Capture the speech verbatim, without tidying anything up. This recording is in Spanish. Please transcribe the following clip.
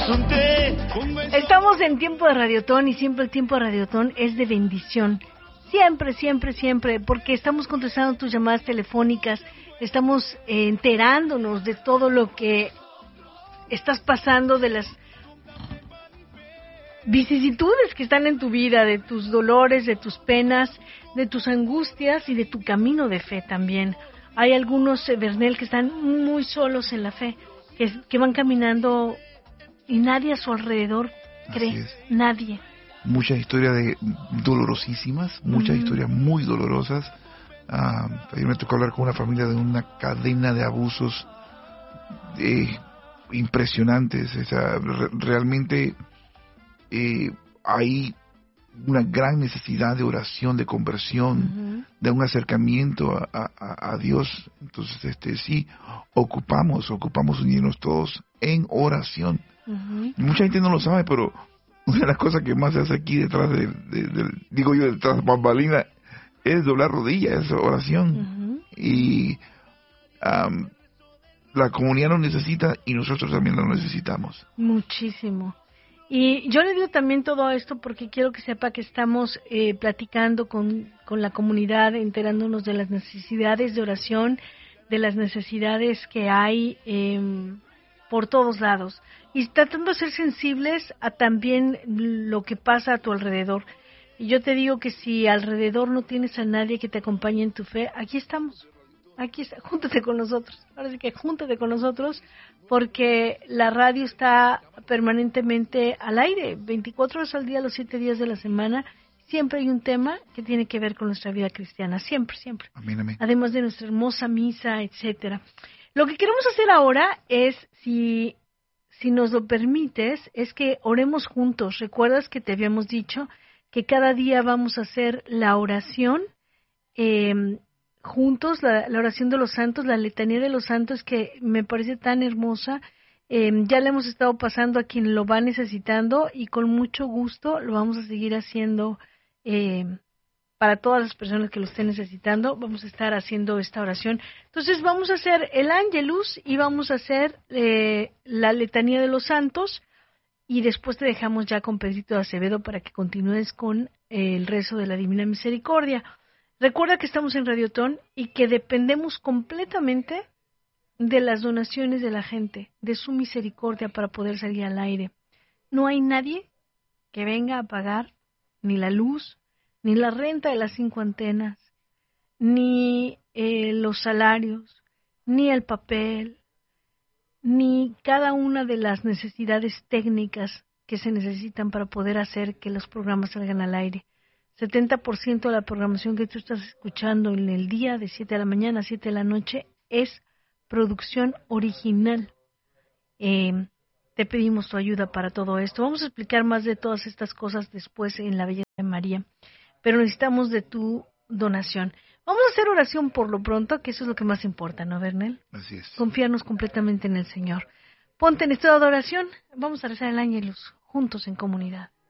tomarnos un té. Estamos en tiempo de Radiotón y siempre el tiempo de Radiotón es de bendición. Siempre, siempre, siempre, porque estamos contestando tus llamadas telefónicas, estamos eh, enterándonos de todo lo que estás pasando, de las vicisitudes que están en tu vida, de tus dolores, de tus penas, de tus angustias y de tu camino de fe también. Hay algunos, eh, Bernel, que están muy solos en la fe, que, que van caminando y nadie a su alrededor cree, nadie. Muchas historias de dolorosísimas, muchas uh-huh. historias muy dolorosas. Uh, ayer me tocó hablar con una familia de una cadena de abusos eh, impresionantes. O sea, re- realmente eh, hay una gran necesidad de oración, de conversión, uh-huh. de un acercamiento a, a, a Dios. Entonces, este sí, ocupamos, ocupamos unirnos todos en oración. Uh-huh. Mucha gente no lo sabe, pero una de las cosas que más se hace aquí detrás de, de, de digo yo, detrás de bambalina, es doblar rodillas, es oración. Uh-huh. Y um, la comunidad lo necesita y nosotros también lo necesitamos. Muchísimo. Y yo le digo también todo esto porque quiero que sepa que estamos eh, platicando con, con la comunidad, enterándonos de las necesidades de oración, de las necesidades que hay eh, por todos lados. Y tratando de ser sensibles a también lo que pasa a tu alrededor. Y yo te digo que si alrededor no tienes a nadie que te acompañe en tu fe, aquí estamos. Aquí está, júntate con nosotros. Ahora sí que júntate con nosotros porque la radio está permanentemente al aire, veinticuatro horas al día, los siete días de la semana. Siempre hay un tema que tiene que ver con nuestra vida cristiana, siempre, siempre. Amén, amén. Además de nuestra hermosa misa, etcétera. Lo que queremos hacer ahora es, si, si nos lo permites, es que oremos juntos. ¿Recuerdas que te habíamos dicho que cada día vamos a hacer la oración eh, juntos, la, la oración de los santos, la letanía de los santos, que me parece tan hermosa? Eh, ya le hemos estado pasando a quien lo va necesitando y con mucho gusto lo vamos a seguir haciendo eh, para todas las personas que lo estén necesitando. Vamos a estar haciendo esta oración. Entonces vamos a hacer el Ángelus y vamos a hacer eh, la letanía de los santos y después te dejamos ya con Pedrito de Acevedo para que continúes con eh, el rezo de la Divina Misericordia. Recuerda que estamos en Radiotón y que dependemos completamente de las donaciones de la gente, de su misericordia para poder salir al aire. No hay nadie que venga a pagar ni la luz, ni la renta de las cinco antenas, ni eh, los salarios, ni el papel, ni cada una de las necesidades técnicas que se necesitan para poder hacer que los programas salgan al aire. setenta por ciento de la programación que tú estás escuchando en el día, de siete de la mañana a siete de la noche, es producción original. Eh, te pedimos tu ayuda para todo esto. Vamos a explicar más de todas estas cosas después en la Belleza de María, pero necesitamos de tu donación. Vamos a hacer oración por lo pronto, que eso es lo que más importa, ¿no, Bernel? Así es. Confiarnos completamente en el Señor. Ponte en estado de oración. Vamos a rezar el Ángelus juntos en comunidad.